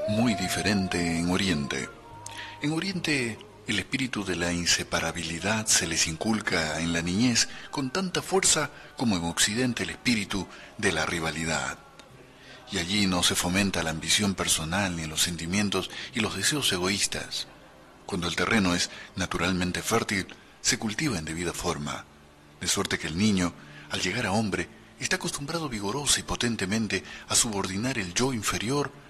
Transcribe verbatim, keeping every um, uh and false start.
Muy diferente en Oriente. En Oriente, el espíritu de la inseparabilidad se les inculca en la niñez con tanta fuerza como en Occidente el espíritu de la rivalidad. Y allí no se fomenta la ambición personal ni los sentimientos y los deseos egoístas. Cuando el terreno es naturalmente fértil, se cultiva en debida forma, de suerte que el niño, al llegar a hombre, está acostumbrado vigorosa y potentemente a subordinar el yo inferior